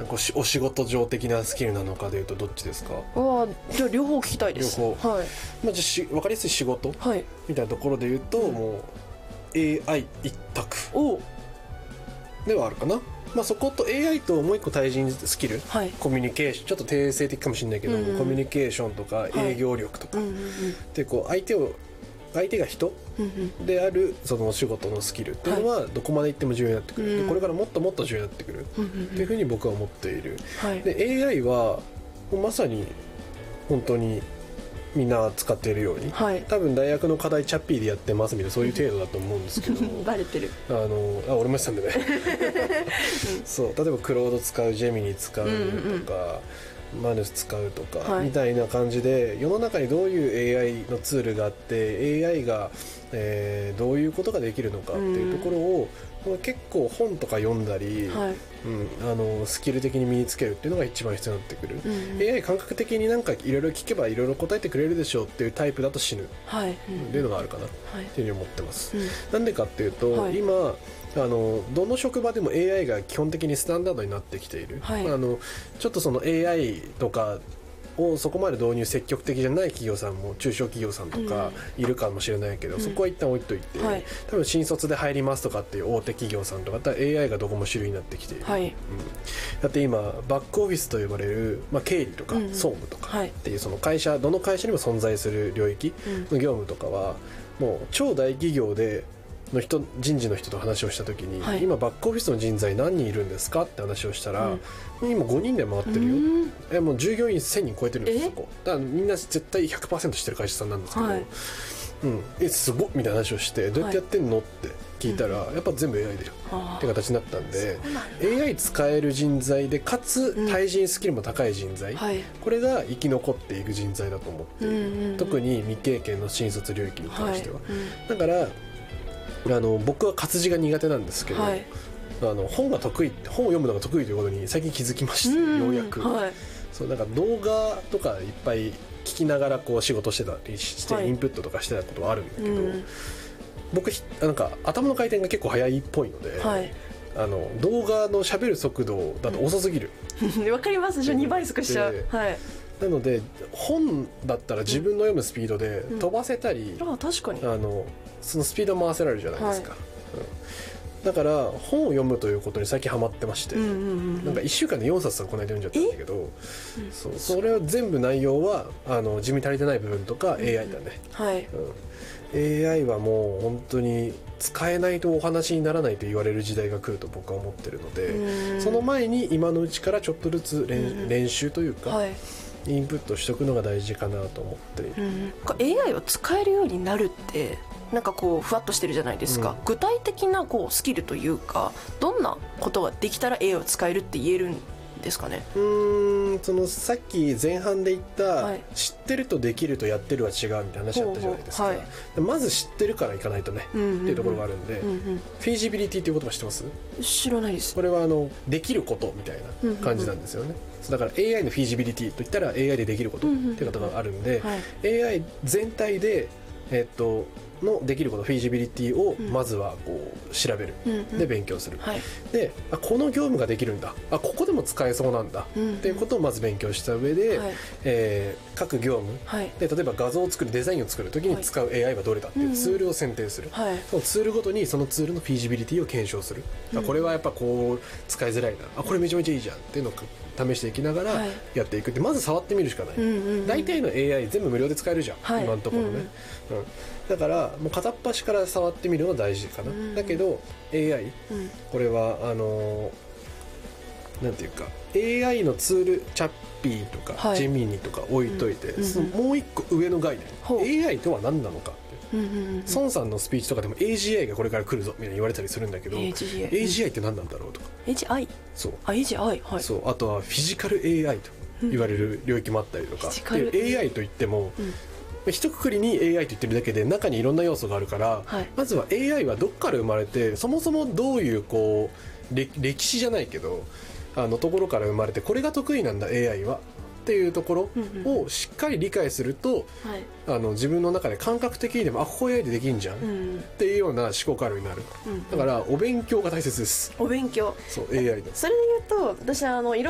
お仕事上的なスキルなのかでいうとどっちですか？ じゃあ両方聞きたいです。 両方、 はい。 じゃあ分かりやすい仕事、 はい、 みたいなところでいうと、もう AI 一択ではあるかな。そこと AI ともう一個対人スキル、 はい、 コミュニケーション、ちょっと定性的かもしれないけど、コミュニケーションとか営業力とか、でこう相手が人であるそのお仕事のスキルっていうのはどこまでいっても重要になってくる、でこれからもっともっと重要になってくるっていうふうに僕は思っている、で AI はもうまさに本当にみんな使っているように、多分大学の課題チャッピーでやってますみたいなそういう程度だと思うんですけどバレてる。 俺もしたんでねそう例えばクロード使う、ジェミニ使うとか、マヌス使うとか、みたいな感じで世の中にどういう AI のツールがあって AI が、どういうことができるのかっていうところを結構本とか読んだり、スキル的に身につけるっていうのが一番必要になってくる、AI 感覚的になんかいろいろ聞けばいろいろ答えてくれるでしょうっていうタイプだと死ぬっていうのがあるかなっていうふうに思ってます、なんでかっていうと、今どの職場でも AI が基本的にスタンダードになってきている、ちょっとその AI とかをそこまで導入積極的じゃない企業さんも中小企業さんとかいるかもしれないけど、そこは一旦置いといて、多分新卒で入りますとかっていう大手企業さんとかだったら AI がどこも主流になってきている、だって今バックオフィスと呼ばれる、経理とか総務とかっていうその会社、どの会社にも存在する領域の業務とかはもう超大企業で人事の人と話をした時に、今バックオフィスの人材何人いるんですかって話をしたら、今5人で回ってるよ、もう従業員1000人超えてるんです、そこだからみんな絶対 100% してる会社さんなんですけど、すごっみたいな話をして、どうやってやってんのって聞いたら、やっぱ全部 AI でしょって形になったんで、AI 使える人材でかつ対人スキルも高い人材、これが生き残っていく人材だと思っている、特に未経験の新卒領域に関しては、だから僕は活字が苦手なんですけど、本を読むのが得意ということに最近気づきまして、ようやく、そうなんか動画とかいっぱい聞きながらこう仕事してたりして、インプットとかしてたことはあるんだけど、僕なんか頭の回転が結構速いっぽいので、動画の喋る速度だと遅すぎる、 わかります。2倍速しちゃう。 なので本だったら自分の読むスピードで飛ばせたり、 確かにそのスピード回せられるじゃないですか、だから本を読むということに最近ハマってまして、なんか1週間で4冊はこの間読んじゃったんだけど、それは全部内容は地味足りてない部分とか AI だね、AI はもう本当に使えないとお話にならないと言われる時代が来ると僕は思ってるので、その前に今のうちからちょっとずつ練習というか、インプットしておくのが大事かなと思っている、 AI を使えるようになるってなんかこうふわっとしてるじゃないですか、具体的なこうスキルというか、どんなことができたら AI を使えるって言えるんですかね。 そのさっき前半で言った、知ってるとできるとやってるは違うみたいな話あったじゃないですか、まず知ってるからいかないとね、っていうところがあるんで、フィージビリティっていう言葉知ってます？ 知らないです。 これはできることみたいな感じなんですよね、だから AI のフィージビリティといったら AI でできることっていうことがあるんで、AI 全体でのできること、フィージビリティをまずはこう調べる、で勉強する、でこの業務ができるんだ、ここでも使えそうなんだ、っていうことをまず勉強した上で、各業務、で例えば画像を作る、デザインを作るときに使う AI はどれだっていうツールを選定する、そのツールごとにそのツールのフィージビリティを検証する、これはやっぱこう使いづらいな、これめちゃめちゃいいじゃんっていうのを試していきながらやっていくって、まず触ってみるしかない、大体の AI 全部無料で使えるじゃん、今のところね、だからもう片っ端から触ってみるのが大事かな、だけど AI、これはなんていうか AI のツール、チャッピーとか、ジェミニとか置いといて、もう一個上の概念、AI とは何なのかって、孫さんのスピーチとかでも AGI がこれから来るぞみたいに言われたりするんだけど、 AGI って何なんだろうとか、 AGI、 そう AGI、 そう、あとはフィジカル AI と言われる領域もあったりとか、で AI といっても、一括りに AI と言ってるだけで中にいろんな要素があるから、まずは AI はどっから生まれて、そもそもどういうこう歴史じゃないけどところから生まれて、これが得意なんだ AI はっていうところをしっかり理解すると、自分の中で感覚的にでもここ AI でできんじゃん、っていうような思考回路になる、だからお勉強が大切です。 お勉強、 そう AI のそれで言うと私